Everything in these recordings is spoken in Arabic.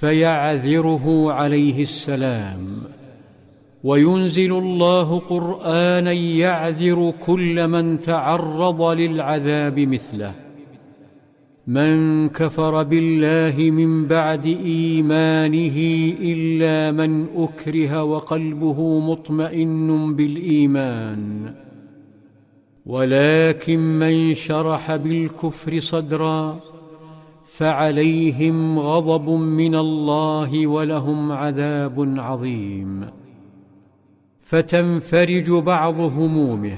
فيعذره عليه السلام، وينزل الله قرآنا يعذر كل من تعرض للعذاب مثله. من كفر بالله من بعد إيمانه إلا من أكره وقلبه مطمئن بالإيمان، ولكن من شرح بالكفر صدرا فعليهم غضب من الله ولهم عذاب عظيم. فتنفرج بعض همومه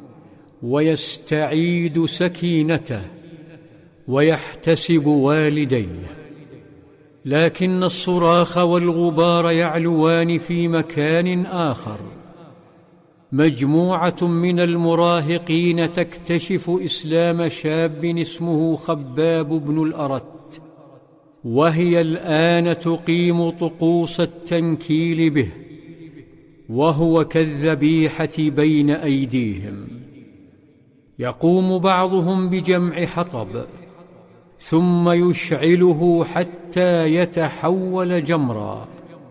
ويستعيد سكينته ويحتسب والديه، لكن الصراخ والغبار يعلوان في مكان آخر. مجموعة من المراهقين تكتشف إسلام شاب اسمه خباب بن الأرت، وهي الآن تقيم طقوس التنكيل به، وهو كالذبيحة بين أيديهم. يقوم بعضهم بجمع حطب ثم يشعله حتى يتحول جمرا،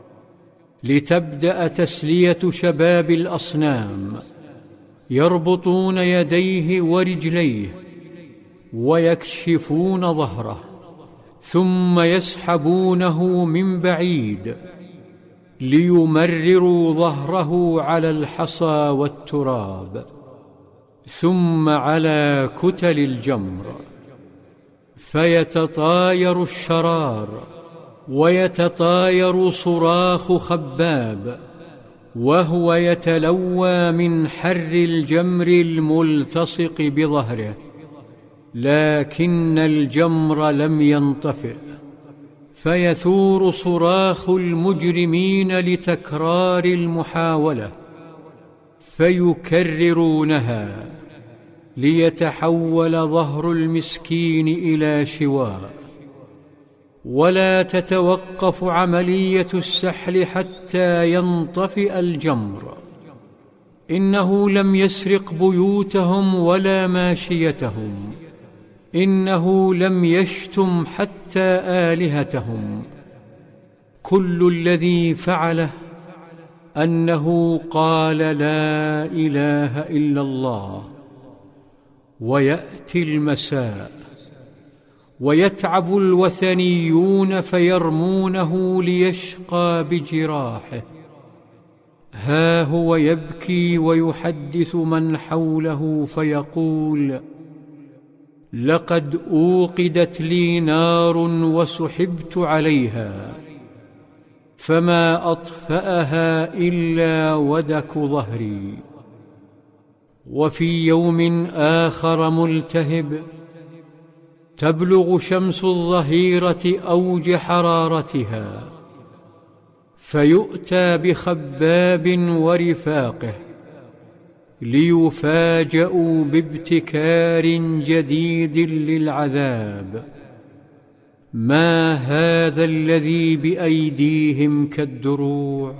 لتبدأ تسلية شباب الأصنام. يربطون يديه ورجليه ويكشفون ظهره، ثم يسحبونه من بعيد ليمرروا ظهره على الحصى والتراب، ثم على كتل الجمر، فيتطاير الشرار ويتطاير صراخ خباب وهو يتلوى من حر الجمر الملتصق بظهره، لكن الجمر لم ينطفئ. فيثور صراخ المجرمين لتكرار المحاولة، فيكررونها ليتحول ظهر المسكين إلى شواء. ولا تتوقف عملية السحل حتى ينطفئ الجمر. إنه لم يسرق بيوتهم ولا ماشيتهم، إنه لم يشتم حتى آلهتهم. كل الذي فعله أنه قال لا إله إلا الله. ويأتي المساء ويتعب الوثنيون فيرمونه ليشقى بجراحه. ها هو يبكي ويحدث من حوله فيقول: لقد أوقدت لي نار وسحبت عليها، فما أطفأها إلا ودك ظهري. وفي يوم آخر ملتهب تبلغ شمس الظهيرة أوج حرارتها، فيؤتى بخباب ورفاقه ليفاجأوا بابتكار جديد للعذاب. ما هذا الذي بأيديهم كالدروع؟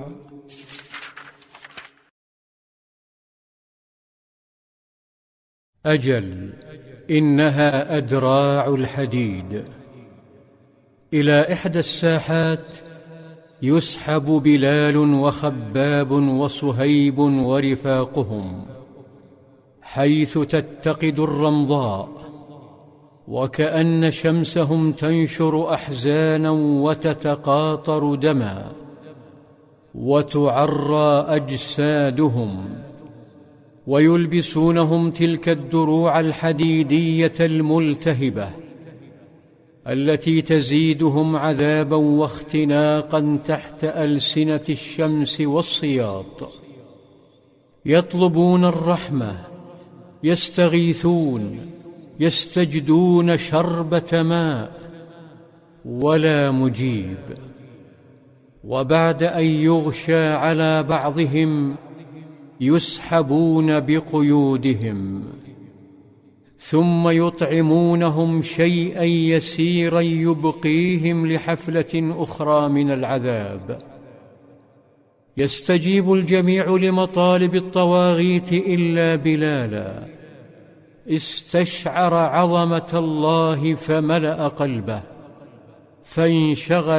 أجل، إنها أدراع الحديد. إلى إحدى الساحات يسحب بلال وخباب وصهيب ورفاقهم، حيث تتقد الرمضاء، وكأن شمسهم تنشر أحزانا وتتقاطر دما، وتعرى أجسادهم، ويلبسونهم تلك الدروع الحديدية الملتهبة التي تزيدهم عذابا واختناقا تحت ألسنة الشمس والصياط. يطلبون الرحمة، يستغيثون، يستجدون شربة ماء، ولا مجيب. وبعد أن يغشى على بعضهم يسحبون بقيودهم، ثم يطعمونهم شيئا يسيرا يبقيهم لحفلة أخرى من العذاب. يستجيب الجميع لمطالب الطواغيت إلا بلالا. استشعر عظمة الله فملأ قلبه، فانشغل